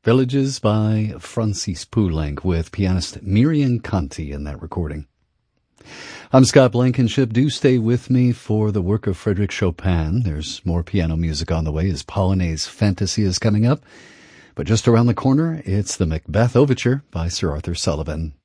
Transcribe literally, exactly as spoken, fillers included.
Villages by Francis Poulenc with pianist Miriam Conti in that recording. I'm Scott Blankenship. Do stay with me for the work of Frédéric Chopin. There's more piano music on the way as Polonaise Fantasy is coming up. But just around the corner, it's the Macbeth Overture by Sir Arthur Sullivan.